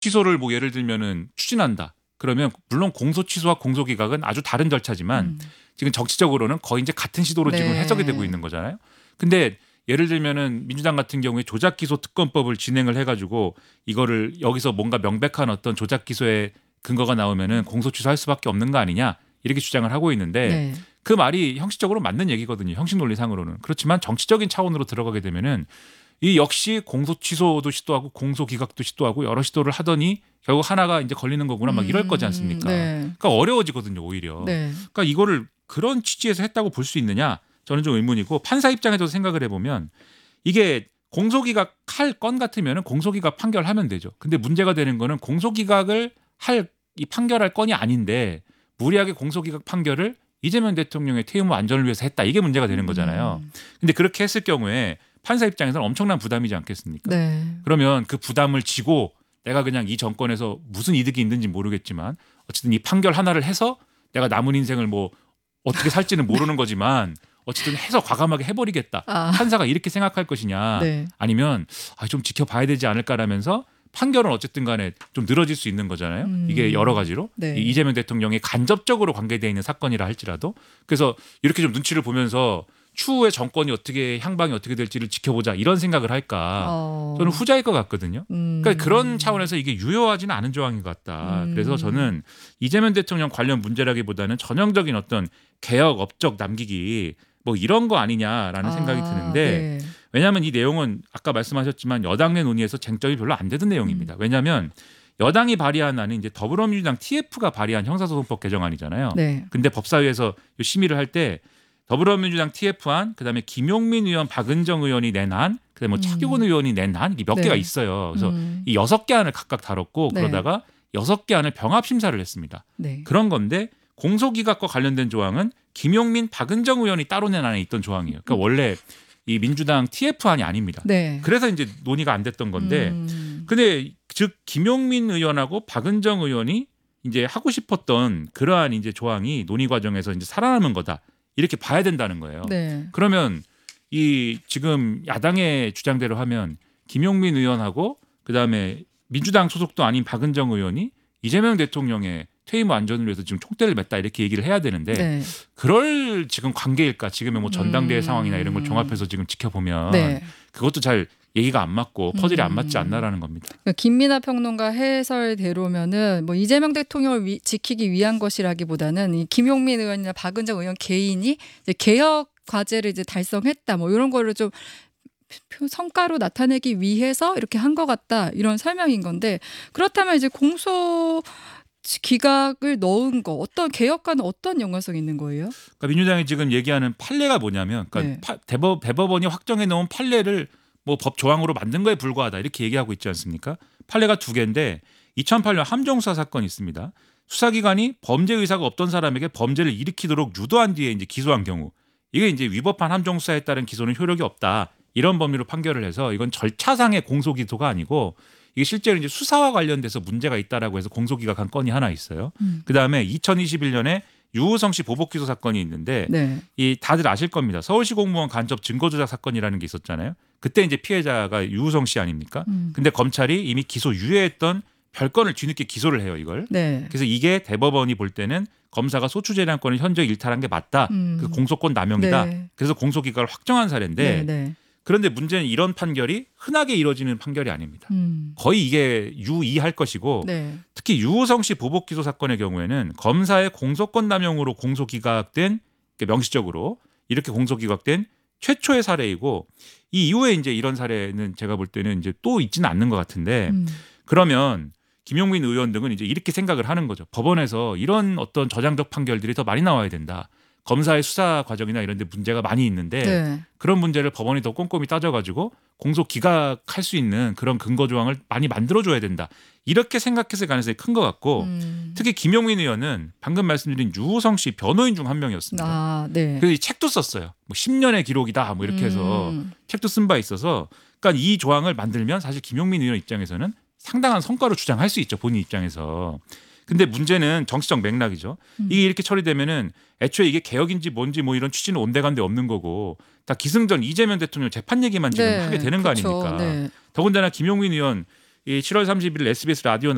취소를 뭐 예를 들면은 추진한다. 그러면 물론 공소 취소와 공소 기각은 아주 다른 절차지만 지금 정치적으로는 거의 이제 같은 시도로 지금 해석이 되고 있는 거잖아요. 근데 예를 들면은 민주당 같은 경우에 조작 기소 특검법을 진행을 해가지고 이거를 여기서 뭔가 명백한 어떤 조작 기소의 근거가 나오면은 공소 취소할 수밖에 없는 거 아니냐 이렇게 주장을 하고 있는데 그 말이 형식적으로 맞는 얘기거든요. 형식 논리상으로는. 그렇지만 정치적인 차원으로 들어가게 되면은 이 역시 공소 취소도 시도하고 공소 기각도 시도하고 여러 시도를 하더니 결국 하나가 이제 걸리는 거구나 막 이럴 거지 않습니까? 그러니까 어려워지거든요 오히려. 그러니까 이거를 그런 취지에서 했다고 볼 수 있느냐 저는 좀 의문이고 판사 입장에서 생각을 해보면 이게 공소 기각할 건 같으면은 공소 기각 판결하면 되죠. 근데 문제가 되는 거는 공소 기각을 할 이 판결할 건이 아닌데 무리하게 공소 기각 판결을 이재명 대통령의 퇴임 후 안전을 위해서 했다. 이게 문제가 되는 거잖아요. 근데 그렇게 했을 경우에 판사 입장에서는 엄청난 부담이지 않겠습니까? 그러면 그 부담을 지고 내가 그냥 이 정권에서 무슨 이득이 있는지 모르겠지만 어쨌든 이 판결 하나를 해서 내가 남은 인생을 뭐 어떻게 살지는 모르는 거지만 어쨌든 해서 과감하게 해버리겠다. 판사가 이렇게 생각할 것이냐 아니면 좀 지켜봐야 되지 않을까라면서 판결은 어쨌든 간에 좀 늘어질 수 있는 거잖아요. 이게 여러 가지로 이재명 대통령이 간접적으로 관계되어 있는 사건이라 할지라도 그래서 이렇게 좀 눈치를 보면서 추후에 정권이 어떻게 향방이 어떻게 될지를 지켜보자 이런 생각을 할까 저는 후자일 것 같거든요. 그러니까 그런 차원에서 이게 유효하지는 않은 조항인 것 같다. 그래서 저는 이재명 대통령 관련 문제라기보다는 전형적인 어떤 개혁 업적 남기기 뭐 이런 거 아니냐라는 생각이 드는데 왜냐하면 이 내용은 아까 말씀하셨지만 여당 내 논의에서 쟁점이 별로 안 되던 내용입니다. 왜냐하면 여당이 발의한 안은 이제 더불어민주당 TF가 발의한 형사소송법 개정안이잖아요. 근데 법사위에서 심의를 할 때 더불어민주당 TF안, 그다음에 김용민 의원, 박은정 의원이 낸 안, 그다음에 뭐 차기원 의원이 낸 안 이게 몇 개가 있어요. 그래서 이 6개 안을 각각 다뤘고 그러다가 6개 안을 병합 심사를 했습니다. 그런 건데 공소기각과 관련된 조항은 김용민, 박은정 의원이 따로 낸 안에 있던 조항이에요. 그러니까 원래 이 민주당 TF안이 아닙니다. 그래서 이제 논의가 안 됐던 건데 근데 즉 김용민 의원하고 박은정 의원이 이제 하고 싶었던 그러한 이제 조항이 논의 과정에서 이제 살아남은 거다. 이렇게 봐야 된다는 거예요. 그러면 이 지금 야당의 주장대로 하면 김용민 의원하고 그다음에 민주당 소속도 아닌 박은정 의원이 이재명 대통령의 퇴임 후 안전을 위해서 지금 총대를 맸다 이렇게 얘기를 해야 되는데 그럴 지금 관계일까? 지금의 뭐 전당대회 상황이나 이런 걸 종합해서 지금 지켜보면 그것도 잘 얘기가 안 맞고 퍼즐이 안 맞지 않나라는 겁니다. 그러니까 김민하 평론가 해설대로면은 뭐 이재명 대통령을 지키기 위한 것이라기보다는 이 김용민 의원이나 박은정 의원 개인이 이제 개혁 과제를 이제 달성했다 뭐 이런 거를 좀 성과로 나타내기 위해서 이렇게 한 것 같다 이런 설명인 건데 그렇다면 이제 공소 기각을 넣은 거 어떤 개혁과는 어떤 연관성이 있는 거예요? 그러니까 민주당이 지금 얘기하는 판례가 뭐냐면 그러니까 대법원이 확정해 놓은 판례를 뭐 법 조항으로 만든 거에 불과하다 이렇게 얘기하고 있지 않습니까? 판례가 2개인데 2008년 함정수사 사건이 있습니다. 수사기관이 범죄 의사가 없던 사람에게 범죄를 일으키도록 유도한 뒤에 이제 기소한 경우 이게 이제 위법한 함정수사에 따른 기소는 효력이 없다 이런 범위로 판결을 해서 이건 절차상의 공소기소가 아니고 이게 실제로 이제 수사와 관련돼서 문제가 있다라고 해서 공소기각한 건이 하나 있어요. 그 다음에 2021년에 유우성 씨 보복기소 사건이 있는데 이 다들 아실 겁니다. 서울시 공무원 간접 증거조작 사건이라는 게 있었잖아요. 그때 이제 피해자가 유우성 씨 아닙니까? 근데 검찰이 이미 기소 유예했던 별건을 뒤늦게 기소를 해요, 이걸. 그래서 이게 대법원이 볼 때는 검사가 소추재량권을 현저 일탈한 게 맞다. 그 공소권 남용이다. 그래서 공소기각을 확정한 사례인데 그런데 문제는 이런 판결이 흔하게 이루어지는 판결이 아닙니다. 거의 이게 유의할 것이고 특히 유호성 씨 보복기소 사건의 경우에는 검사의 공소권 남용으로 공소기각된 명시적으로 이렇게 공소기각된 최초의 사례이고 이 이후에 이제 이런 사례는 제가 볼 때는 이제 또 있지는 않는 것 같은데 그러면 김용민 의원 등은 이제 이렇게 생각을 하는 거죠. 법원에서 이런 어떤 저장적 판결들이 더 많이 나와야 된다. 검사의 수사 과정이나 이런 데 문제가 많이 있는데 그런 문제를 법원이 더 꼼꼼히 따져가지고 공소 기각할 수 있는 그런 근거 조항을 많이 만들어줘야 된다. 이렇게 생각했을 가능성이 큰 것 같고 특히 김용민 의원은 방금 말씀드린 유호성 씨 변호인 중 한 명이었습니다. 그래서 이 책도 썼어요. 뭐 10년의 기록이다 뭐 이렇게 해서 책도 쓴 바 있어서 그러니까 이 조항을 만들면 사실 김용민 의원 입장에서는 상당한 성과로 주장할 수 있죠. 본인 입장에서. 근데 문제는 정치적 맥락이죠. 이게 이렇게 처리되면은 애초에 이게 개혁인지 뭔지 뭐 이런 취지는 온데간데 없는 거고 다 기승전 이재명 대통령 재판 얘기만 지금 하게 되는 거 아닙니까? 더군다나 김용민 의원 이 7월 30일 SBS 라디오